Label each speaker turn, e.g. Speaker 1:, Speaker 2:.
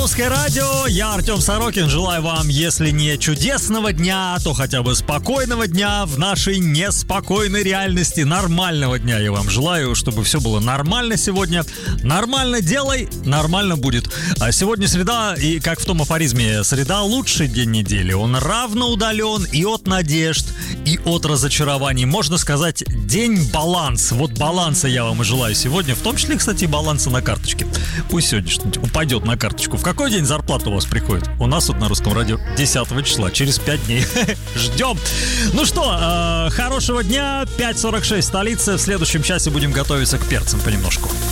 Speaker 1: Русское радио, я Артем Сорокин. Желаю вам, если не чудесного дня, то хотя бы спокойного дня в нашей неспокойной реальности. Нормального дня я вам желаю, чтобы все было нормально сегодня. Нормально делай, нормально будет. А сегодня среда, и как в том афоризме, среда — лучший день недели. Он равно удален и от надежд, и от разочарований. Можно сказать, день баланс. Вот баланса я вам и желаю сегодня. В том числе, кстати, баланса на карточке. Пусть сегодня что-нибудь упадет на карточку. В какой день зарплата у вас приходит? У нас вот на Русском радио 10 числа, через 5 дней. Ждем. Ну что, хорошего дня. 5:46 столица. В следующем часе будем готовиться к перцам понемножку.